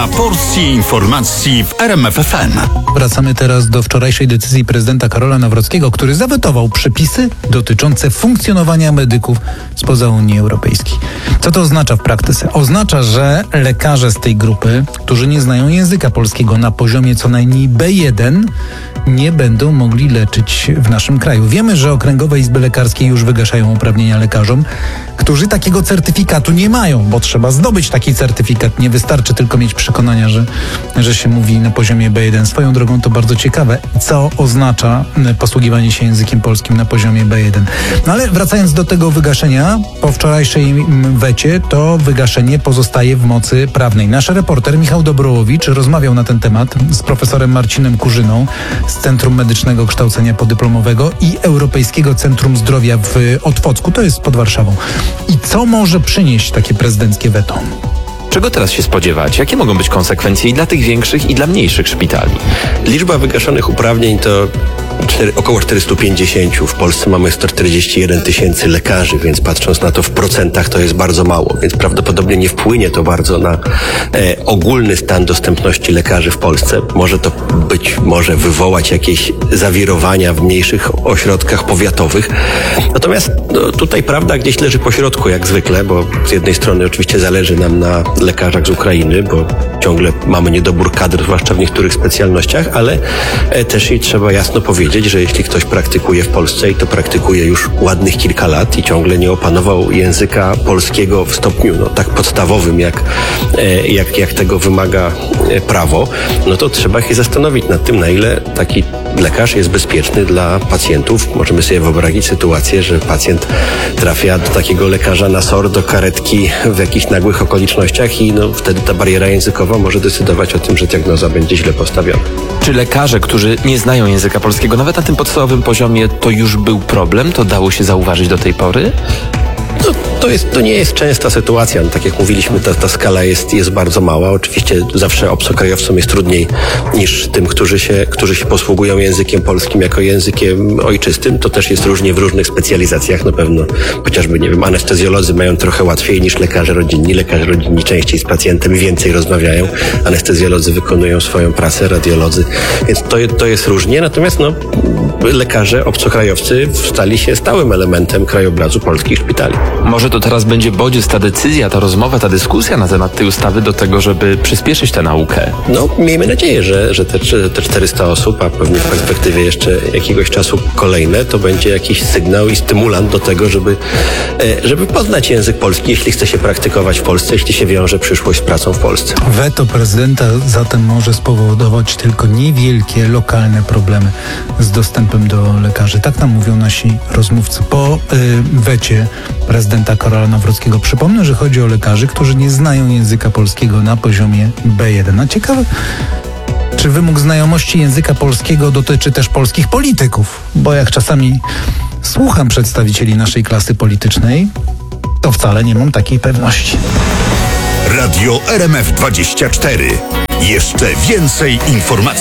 Porcji informacji w RMF FM. Wracamy teraz do wczorajszej decyzji prezydenta Karola Nawrockiego, który zawetował przepisy dotyczące funkcjonowania medyków spoza Unii Europejskiej. Co to oznacza w praktyce? Oznacza, że lekarze z tej grupy, którzy nie znają języka polskiego na poziomie co najmniej B1, nie będą mogli leczyć w naszym kraju. Wiemy, że okręgowe izby lekarskie już wygaszają uprawnienia lekarzom, którzy takiego certyfikatu nie mają, bo trzeba zdobyć taki certyfikat. Nie wystarczy tylko mieć przekonania, że się mówi na poziomie B1. Swoją drogą to bardzo ciekawe, co oznacza posługiwanie się językiem polskim na poziomie B1. No ale wracając do tego wygaszenia, po wczorajszej wecie to wygaszenie pozostaje w mocy prawnej. Nasz reporter Michał Dobrołowicz rozmawiał na ten temat z profesorem Marcinem Kurzyną z Centrum Medycznego Kształcenia Podyplomowego i Europejskiego Centrum Zdrowia w Otwocku, to jest pod Warszawą. I co może przynieść takie prezydenckie weto? Czego teraz się spodziewać? Jakie mogą być konsekwencje i dla tych większych, i dla mniejszych szpitali? Liczba wygaszonych uprawnień to około 450. W Polsce mamy 141 tysięcy lekarzy, więc patrząc na to w procentach, to jest bardzo mało. Więc prawdopodobnie nie wpłynie to bardzo na ogólny stan dostępności lekarzy w Polsce. Może to może wywołać jakieś zawirowania w mniejszych ośrodkach powiatowych. Natomiast tutaj prawda gdzieś leży po środku, jak zwykle, bo z jednej strony oczywiście zależy nam na lekarzach z Ukrainy, bo ciągle mamy niedobór kadr, zwłaszcza w niektórych specjalnościach, ale też i trzeba jasno powiedzieć, że jeśli ktoś praktykuje w Polsce i to praktykuje już ładnych kilka lat i ciągle nie opanował języka polskiego w stopniu tak podstawowym, jak tego wymaga prawo, no to trzeba się zastanowić nad tym, na ile taki lekarz jest bezpieczny dla pacjentów. Możemy sobie wyobrazić sytuację, że pacjent trafia do takiego lekarza na SOR, do karetki w jakichś nagłych okolicznościach i wtedy ta bariera językowa może decydować o tym, że diagnoza będzie źle postawiona. Czy lekarze, którzy nie znają języka polskiego, nawet na tym podstawowym poziomie, to już był problem? To dało się zauważyć do tej pory? To nie jest częsta sytuacja. Tak jak mówiliśmy, ta skala jest bardzo mała. Oczywiście zawsze obcokrajowcom jest trudniej niż tym, którzy się posługują językiem polskim jako językiem ojczystym. To też jest różnie w różnych specjalizacjach. Na pewno chociażby, anestezjolodzy mają trochę łatwiej niż lekarze rodzinni. Lekarze rodzinni częściej z pacjentem więcej rozmawiają. Anestezjolodzy wykonują swoją pracę, radiolodzy. Więc to jest różnie. Natomiast lekarze obcokrajowcy stali się stałym elementem krajobrazu polskich szpitali. Może to teraz będzie bodziec, ta decyzja, ta rozmowa, ta dyskusja na temat tej ustawy do tego, żeby przyspieszyć tę naukę? Miejmy nadzieję, że te 400 osób, a pewnie w perspektywie jeszcze jakiegoś czasu kolejne, to będzie jakiś sygnał i stymulant do tego, żeby poznać język polski, jeśli chce się praktykować w Polsce, jeśli się wiąże przyszłość z pracą w Polsce. Weto prezydenta zatem może spowodować tylko niewielkie, lokalne problemy z dostępem do lekarzy. Tak nam mówią nasi rozmówcy. Po wecie prezydenta Karola Nawrockiego przypomnę, że chodzi o lekarzy, którzy nie znają języka polskiego na poziomie B1. A ciekawe, czy wymóg znajomości języka polskiego dotyczy też polskich polityków? Bo jak czasami słucham przedstawicieli naszej klasy politycznej, to wcale nie mam takiej pewności. Radio RMF 24. Jeszcze więcej informacji.